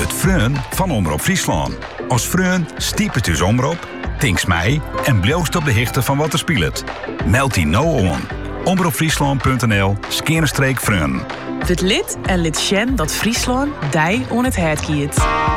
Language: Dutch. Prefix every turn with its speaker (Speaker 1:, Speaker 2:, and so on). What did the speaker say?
Speaker 1: Het Freun van Omroep Friesland. Als Freun stiep het dus omroep, tinks mij en bloost op de hichte van wat er speelt. Meld die nou aan. omroepfriesland.nl/Freun.
Speaker 2: Word lid en lid Sjen dat Friesland dij on het hert kiet.